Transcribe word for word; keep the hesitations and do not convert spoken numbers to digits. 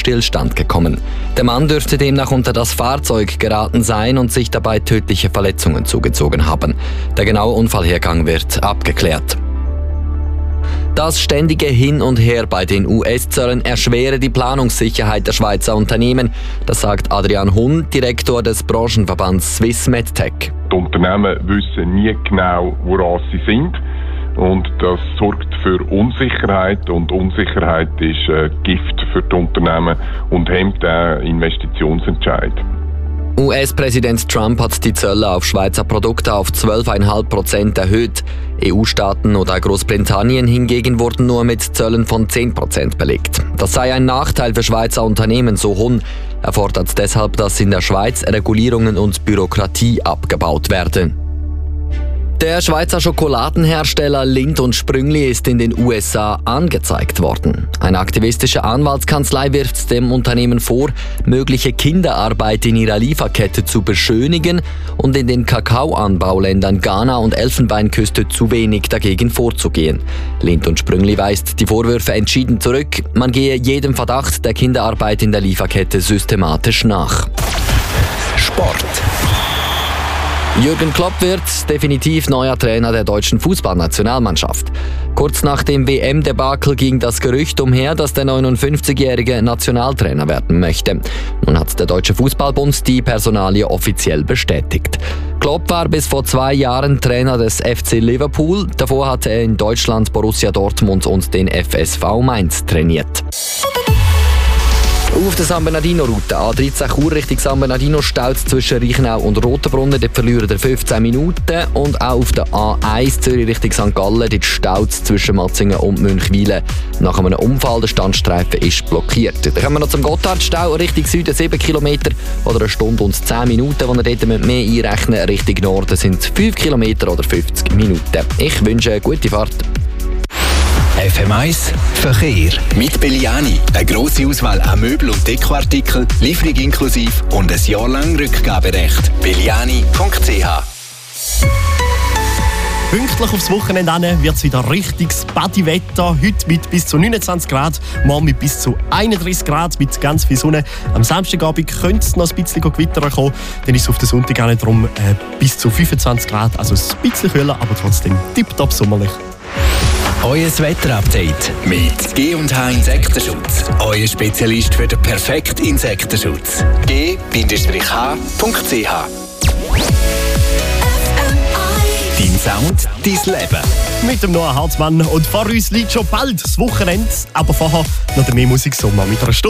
Stillstand gekommen. Der Mann dürfte demnach unter das Fahrzeug geraten sein und sich dabei tödliche Verletzungen zugezogen haben. Der genaue Unfallhergang wird abgeklärt. Das ständige Hin und Her bei den U S-Zöllen erschwere die Planungssicherheit der Schweizer Unternehmen. Das sagt Adrian Hunn, Direktor des Branchenverbands Swiss Medtech. Die Unternehmen wissen nie genau, woran sie sind. Und das sorgt für Unsicherheit. Und Unsicherheit ist äh, Gift für die Unternehmen und hemmt den Investitionsentscheid. U S-Präsident Trump hat die Zölle auf Schweizer Produkte auf zwölf Komma fünf Prozent erhöht. E U-Staaten oder Großbritannien hingegen wurden nur mit Zöllen von zehn Prozent belegt. Das sei ein Nachteil für Schweizer Unternehmen, so Hunn. Er fordert deshalb, dass in der Schweiz Regulierungen und Bürokratie abgebaut werden. Der Schweizer Schokoladenhersteller Lindt und Sprüngli ist in den U S A angezeigt worden. Eine aktivistische Anwaltskanzlei wirft dem Unternehmen vor, mögliche Kinderarbeit in ihrer Lieferkette zu beschönigen und in den Kakaoanbauländern Ghana und Elfenbeinküste zu wenig dagegen vorzugehen. Lindt und Sprüngli weist die Vorwürfe entschieden zurück. Man gehe jedem Verdacht der Kinderarbeit in der Lieferkette systematisch nach. Sport. Jürgen Klopp wird definitiv neuer Trainer der deutschen Fußballnationalmannschaft. Kurz nach dem W M-Debakel ging das Gerücht umher, dass der neunundfünfzigjährige Nationaltrainer werden möchte. Nun hat der Deutsche Fußballbund die Personalie offiziell bestätigt. Klopp war bis vor zwei Jahren Trainer des F C Liverpool. Davor hatte er in Deutschland Borussia Dortmund und den F S V Mainz trainiert. Auf der San Bernardino-Route A dreizehn Chur Richtung San Bernardino staut zwischen Reichenau und Rotenbrunnen, dort verlieren ihr fünfzehn Minuten. Und auch auf der A eins Zürich Richtung Sankt Gallen, dort staut es zwischen Matzingen und Münchwilen. Nach einem Unfall, der Standstreifen ist blockiert. Dann kommen wir noch zum Gotthardstau Richtung Süden, sieben Kilometer oder eine Stunde und zehn Minuten. Wenn ihr dort mehr einrechnen müsst, Richtung Norden sind es fünf Kilometer oder fünfzig Minuten. Ich wünsche eine gute Fahrt. F M eins Verkehr. Mit Belliani. Eine grosse Auswahl an Möbel- und Dekoartikeln, Lieferung inklusive und ein Jahr lang Rückgaberecht. belliani punkt c h. Pünktlich aufs Wochenende wird es wieder richtiges Partywetter. Heute mit bis zu neunundzwanzig Grad, morgen mit bis zu einunddreißig Grad mit ganz viel Sonne. Am Samstagabend könnte es noch ein bisschen Gewitter kommen. Dann ist es auf den Sonntag auch nicht drum, äh, bis zu fünfundzwanzig Grad. Also ein bisschen kühler, aber trotzdem tipptopp sommerlich. Euer Wetterupdate mit G und H Insektenschutz. Euer Spezialist für den perfekten Insektenschutz. G H punkt c h. Dein Sound, dein Leben. Mit dem Noah Hartmann. Und vor uns liegt schon bald das Wochenende. Aber vorher noch mehr Musik Sommer mit einer Stunde.